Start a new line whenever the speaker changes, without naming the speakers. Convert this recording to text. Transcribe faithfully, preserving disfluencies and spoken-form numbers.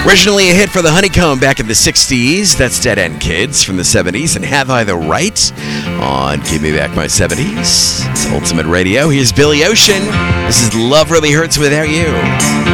Originally a hit for the Honeycomb back in the sixties. That's Dead End Kids from the seventies. And Have I the Right on Give Me Back My seventies. It's Ultimate Radio. Here's Billy Ocean. This is Love Really Hurts Without You.